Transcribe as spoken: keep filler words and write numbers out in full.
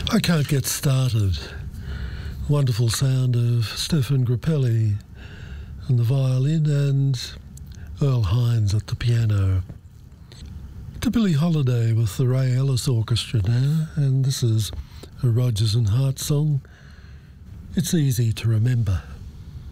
I Can't Get Started. Wonderful sound of Stefan Grappelli on the violin and Earl Hines at the piano. To Billie Holiday with the Ray Ellis Orchestra now, and this is a Rodgers and Hart song. It's easy to remember.